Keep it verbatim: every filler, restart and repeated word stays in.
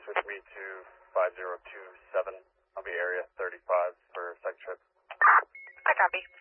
switch me to five zero two seven. I'll be area thirty-five for second trip. I copy.